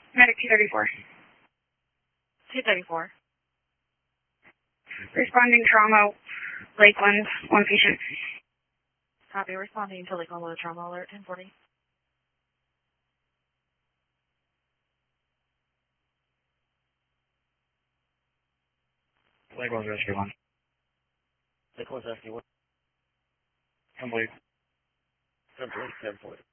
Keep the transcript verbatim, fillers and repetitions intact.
Medic two thirty-four. two thirty-four. Responding trauma, Lakeland, one patient. Copy, responding to Lakeland with a trauma alert, ten forty. Lakeland's rescue one. Lakeland's rescue one. Complete. Complete, ten forty.